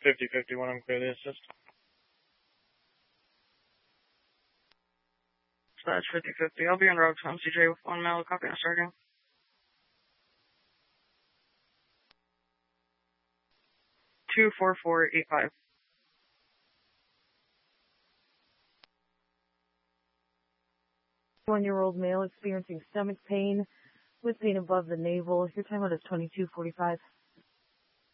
50-50 when I'm clear the assist. That's 50-50. I'll be on road to MCJ with 1 male, copy on starting. Two 4-4-8-5. One-year-old male experiencing stomach pain with pain above the navel. Your time out is 22:45.